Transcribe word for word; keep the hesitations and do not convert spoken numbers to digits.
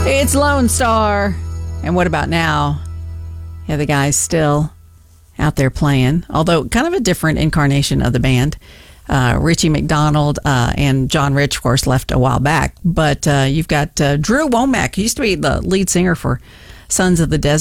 It's Lone Star. And what about now? Yeah, the guy's still out there playing, although kind of a different incarnation of the band. Uh, Richie McDonald uh, and John Rich, of course, left a while back. But uh, you've got uh, Drew Womack. He used to be the lead singer for Sons of the Desert.